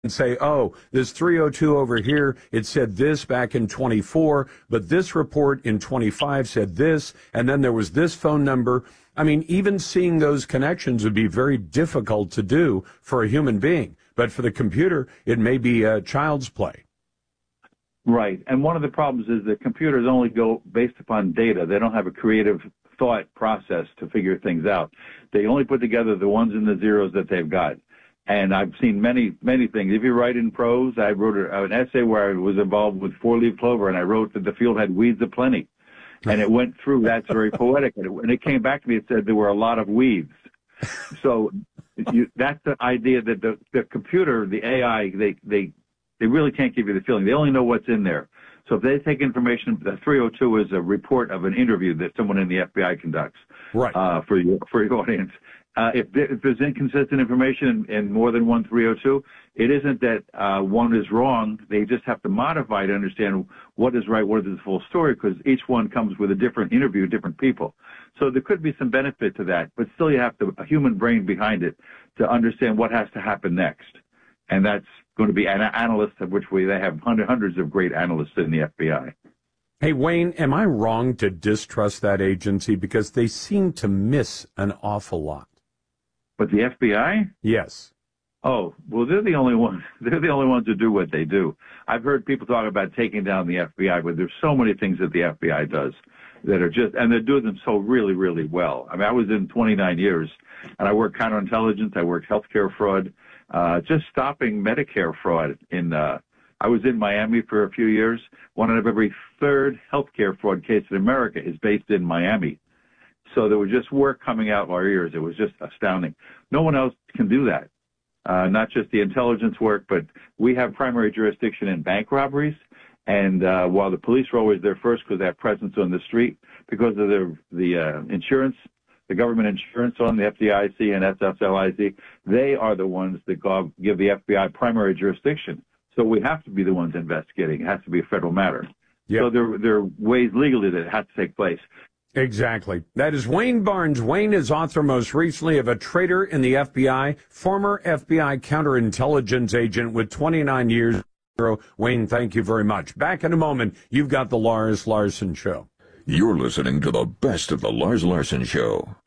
and say, oh, this 302 over here, it said this back in 24, but this report in 25 said this, and then there was this phone number. I mean, even seeing those connections would be very difficult to do for a human being. But for the computer, it may be child's play. Right. And one of the problems is that computers only go based upon data. They don't have a creative thought process to figure things out. They only put together the ones and the zeros that they've got. And I've seen many, many things. If you write in prose, I wrote an essay where I was involved with four-leaf clover, and I wrote that the field had weeds aplenty. And it went through. That's very poetic. And it came back to me. It said there were a lot of weeds. So that's the idea that the computer, the AI, they really can't give you the feeling. They only know what's in there. So if they take information, the 302 is a report of an interview that someone in the FBI conducts, right, for your audience. If there's inconsistent information in more than one 302, it isn't that one is wrong. They just have to modify to understand what is right, what is the full story, because each one comes with a different interview, different people. So there could be some benefit to that, but still you have a human brain behind it to understand what has to happen next. And that's going to be an analyst, of which they have hundreds of great analysts in the FBI. Hey, Wayne, am I wrong to distrust that agency? Because they seem to miss an awful lot. But the FBI? Yes. Oh, well, they're the only ones. They're the only ones who do what they do. I've heard people talk about taking down the FBI, but there's so many things that the FBI does that are just, and they're doing them so really, really well. I mean, I was in 29 years, and I worked counterintelligence. I worked healthcare fraud, just stopping Medicare fraud. I was in Miami for a few years. One out of every third healthcare fraud case in America is based in Miami. So there was just work coming out of our ears. It was just astounding. No one else can do that. Not just the intelligence work, but we have primary jurisdiction in bank robberies. And while the police are always there first because they have presence on the street, because of the insurance, the government insurance on the FDIC and SSLIC, they are the ones that give the FBI primary jurisdiction. So we have to be the ones investigating. It has to be a federal matter. Yep. So there are ways legally that it has to take place. Exactly. That is Wayne Barnes. Wayne is author most recently of A Traitor in the FBI, former FBI counterintelligence agent with 29 years. Wayne, thank you very much. Back in a moment, you've got the Lars Larson Show. You're listening to the best of the Lars Larson Show.